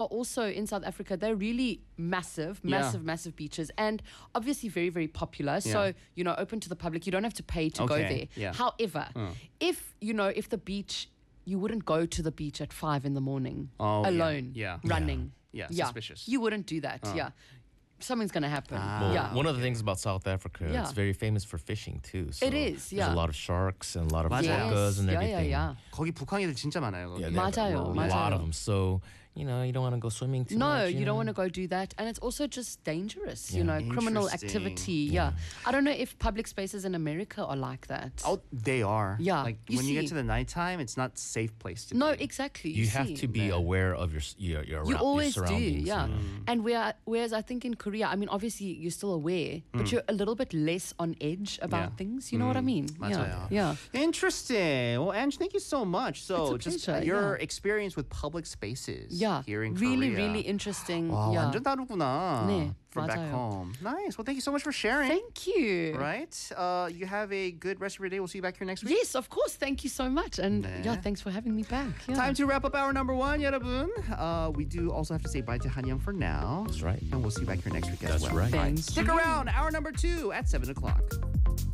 also in South Africa, they're really massive beaches, and obviously very, very popular. So, open to the public. You don't have to pay to go there. Yeah. However, if the beach, you wouldn't go to the beach at 5 a.m. alone, running. Yeah, suspicious. You wouldn't do that. Yeah. Something's going to happen. Well, one of the things about South Africa, it's very famous for fishing too. So it is, There's a lot of sharks and a lot of orcas and everything. 거기 북한애들 진짜 많아요. 거기. Yeah, they have 맞아요, a lot 맞아요. of them. So, you don't want to go swimming too much. No, you don't want to go do that. And it's also just dangerous, criminal Interesting. activity. Yeah. I don't know if public spaces in America are like that. Oh, they are. Yeah, Like you when you get see. to the nighttime, it's not a safe place to No, be. exactly. You have see. to be aware of your You always do, surroundings. yeah. And whereas I think in Korea, I mean, obviously you're still aware, but you're a little bit less on edge about things. You know what I mean? 맞아요. Yeah. Interesting. Well, Ange, thank you so much. So, It's a just pleasure, your experience with public spaces here in really, Korea. really interesting. 와, yeah. 완전 다르구나. 네, From back 맞아요. home. Nice. Well, thank you so much for sharing. Thank you. Right? You have a good rest of your day. We'll see you back here next week. Yes, of course. Thank you so much. And thanks for having me back. Yeah. Time to wrap up hour number 1, 여러분. We do also have to say bye to Hanyoung for now. That's right. And we'll see you back here next week as That's well. right. Thank Stick you. around. Hour number 2 at 7 o'clock.